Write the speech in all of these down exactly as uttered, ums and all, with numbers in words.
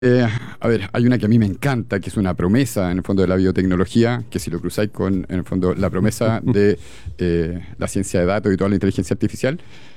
Eh, a ver, hay una que a mí me encanta, que es una promesa en el fondo de la biotecnología, que si lo cruzáis con, en el fondo, la promesa de eh, la ciencia de datos y toda la inteligencia artificial,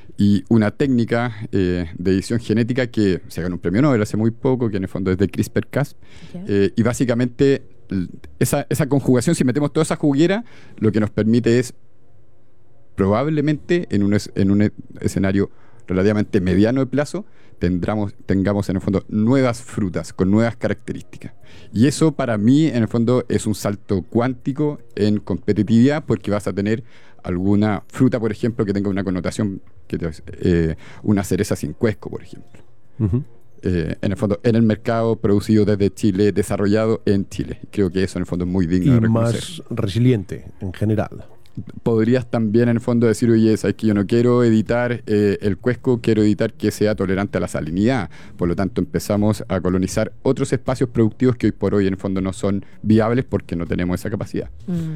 y una técnica eh, de edición genética que se ganó un premio Nobel hace muy poco, que en el fondo es de CRISPR-Cas, Okay. eh, y básicamente l- esa, esa conjugación, si metemos toda esa juguera, lo que nos permite es probablemente en un, es- en un e- escenario relativamente mediano de plazo, tendremos, tengamos en el fondo nuevas frutas con nuevas características. Y eso para mí en el fondo es un salto cuántico en competitividad porque vas a tener alguna fruta, por ejemplo, que tenga una connotación, que te- eh, una cereza sin cuesco, por ejemplo. Ujú. Eh, en el fondo, en el mercado, producido desde Chile, desarrollado en Chile. Creo que eso en el fondo es muy digno de Y reconocer. más resiliente en general. Podrías también en el fondo decir, oye, sabes que yo no quiero editar eh, el cuesco, quiero editar que sea tolerante a la salinidad. Por lo tanto, empezamos a colonizar otros espacios productivos que hoy por hoy en el fondo no son viables porque no tenemos esa capacidad.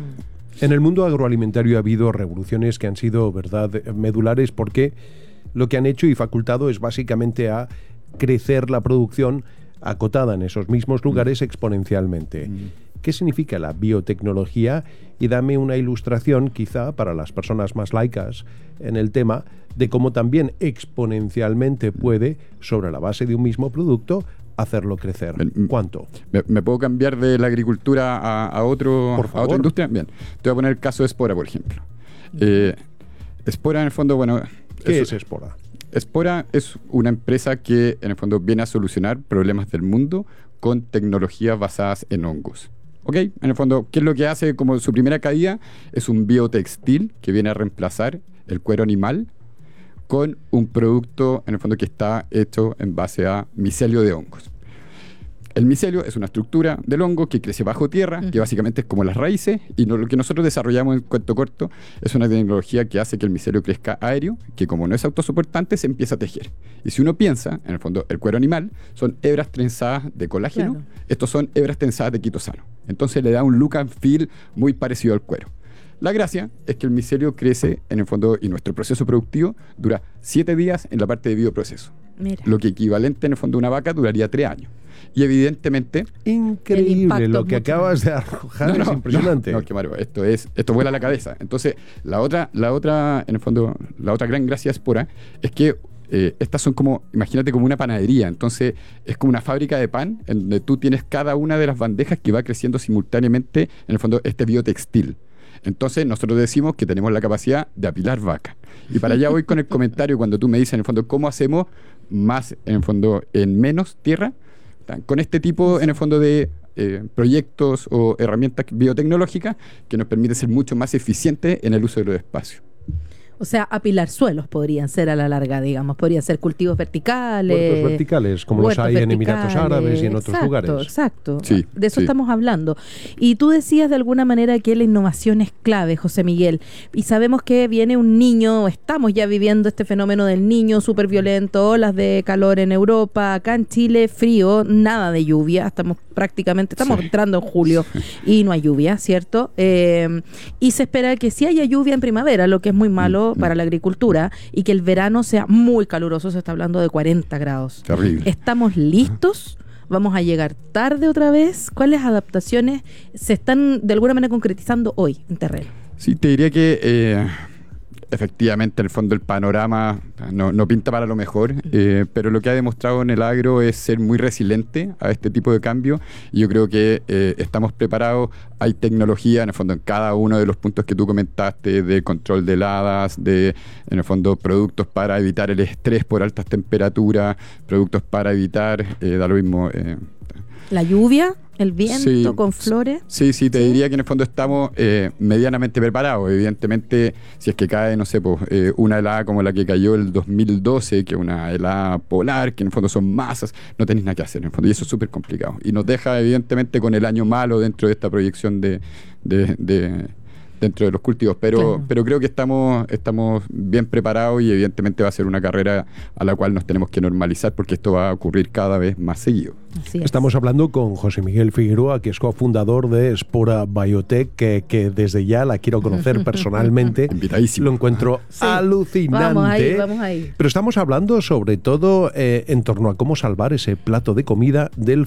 Mm. En el mundo agroalimentario ha habido revoluciones que han sido, verdad, medulares porque lo que han hecho y facultado es básicamente a crecer la producción acotada en esos mismos lugares exponencialmente. ¿Qué significa la biotecnología? Y dame una ilustración, quizá para las personas más laicas en el tema, de cómo también exponencialmente puede, sobre la base de un mismo producto, hacerlo crecer. Bien. ¿Cuánto? ¿Me, me puedo cambiar de la agricultura a, a otro, Por a favor. otra industria? Bien, te voy a poner el caso de Espora, por ejemplo. Eh, Espora, en el fondo, bueno... ¿Qué es- es Espora? Espora es una empresa que en el fondo viene a solucionar problemas del mundo con tecnologías basadas en hongos. ¿Ok? En el fondo, ¿qué es lo que hace como su primera caída? Es un biotextil que viene a reemplazar el cuero animal con un producto en el fondo que está hecho en base a micelio de hongos. El micelio es una estructura del hongo que crece bajo tierra, que Ujú. básicamente es como las raíces, y no- lo que nosotros desarrollamos en cuento corto es una tecnología que hace que el micelio crezca aéreo, que como no es autosoportante, se empieza a tejer. Y si uno piensa, en el fondo, el cuero animal son hebras trenzadas de colágeno, Claro. estos son hebras trenzadas de quitosano. Entonces le da un look and feel muy parecido al cuero. La gracia es que el micelio crece en el fondo y nuestro proceso productivo dura siete días en la parte de bioproceso. Mira. Lo que equivalente en el fondo a una vaca duraría tres años. Y evidentemente... El Increíble, impacto lo es que mucho acabas de arrojar es impresionante. No, no, que Mario, esto es, esto vuela la cabeza. Entonces, la otra, la otra, en el fondo, la otra gran gracia de Espora es que eh, estas son como, imagínate como una panadería. Entonces, es como una fábrica de pan en donde tú tienes cada una de las bandejas que va creciendo simultáneamente, en el fondo, este biotextil. Entonces, nosotros decimos que tenemos la capacidad de apilar vaca. Y para allá voy con el comentario cuando tú me dices, en el fondo, ¿cómo hacemos más, en el fondo, en menos tierra? Con este tipo, en el fondo, de eh, proyectos o herramientas biotecnológicas que nos permiten ser mucho más eficientes en el uso de los espacios. O sea, apilar suelos podrían ser a la larga, digamos. Podrían ser cultivos verticales. Huertos verticales, como los huertos hay en Emiratos verticales. Árabes y en otros Exacto, lugares. Exacto, Sí, de eso sí. estamos hablando. Y tú decías de alguna manera que la innovación es clave, José Miguel. Y sabemos que viene un niño, estamos ya viviendo este fenómeno del niño súper violento, olas de calor en Europa, acá en Chile frío, nada de lluvia, estamos prácticamente, estamos Sí. entrando en julio y no hay lluvia, ¿cierto? Eh, y se espera que sí haya lluvia en primavera, lo que es muy malo Mm, para la agricultura, y que el verano sea muy caluroso, se está hablando de cuarenta grados. Terrible. ¿Estamos listos? ¿Vamos a llegar tarde otra vez? ¿Cuáles adaptaciones se están de alguna manera concretizando hoy en terreno? Sí, te diría que eh, efectivamente, en el fondo, el panorama no, no pinta para lo mejor, eh, pero lo que ha demostrado en el agro es ser muy resiliente a este tipo de cambio. Y yo creo que eh, estamos preparados. Hay tecnología, en el fondo, en cada uno de los puntos que tú comentaste, de control de heladas, de, en el fondo, productos para evitar el estrés por altas temperaturas, productos para evitar, eh, da lo mismo... Eh, ¿La lluvia? ¿El viento Sí, con flores? Sí, sí, te ¿Sí? diría que en el fondo estamos eh, medianamente preparados. Evidentemente, si es que cae, no sé, pues, eh, una helada como la que cayó el dos mil doce, que es una helada polar, que en el fondo son masas, no tenéis nada que hacer en el fondo. Y eso es súper complicado. Y nos deja, evidentemente, con el año malo dentro de esta proyección de, de, de, dentro de los cultivos, pero, Claro. pero creo que estamos, estamos bien preparados y evidentemente va a ser una carrera a la cual nos tenemos que normalizar porque esto va a ocurrir cada vez más seguido. Así es. Estamos hablando con José Miguel Figueroa, que es cofundador de Spora Biotech, que, que desde ya la quiero conocer personalmente. Invitadísimo. Lo encuentro Sí. alucinante. Vamos ahí, vamos ahí. Pero estamos hablando sobre todo eh, en torno a cómo salvar ese plato de comida del